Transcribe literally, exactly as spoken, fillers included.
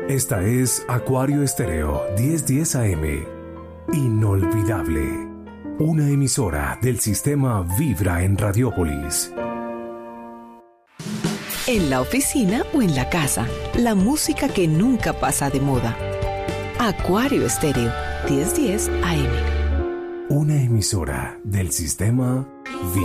Esta es Acuario Estéreo diez diez A M. Inolvidable. Una emisora del sistema Vibra en Radiópolis. En la oficina o en la casa, la música que nunca pasa de moda. Acuario Estéreo diez diez A M. Una emisora del sistema Vibra.